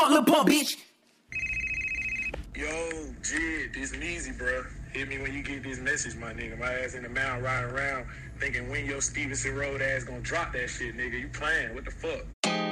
fuck, little punk bitch. Yo, Jid, this is easy, bro. Hit me when you get this message, my nigga. My ass in the mountain riding around thinking when your Stevenson Road ass gonna drop that shit, nigga. You playing? What the fuck?